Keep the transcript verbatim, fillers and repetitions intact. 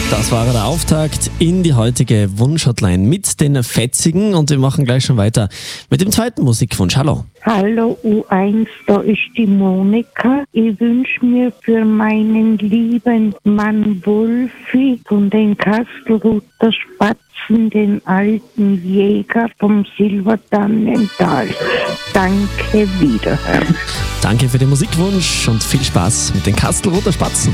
Das war der Auftakt in die heutige Wunschhotline mit den Fetzigen und wir machen gleich schon weiter mit dem zweiten Musikwunsch. Hallo. Hallo U eins, da ist die Monika. Ich wünsche mir für meinen lieben Mann Wolfi von den Kastelruther Spatzen, den alten Jäger vom Silbertannental. Danke, wiederhören. Danke für den Musikwunsch und viel Spaß mit den Kastelruther Spatzen.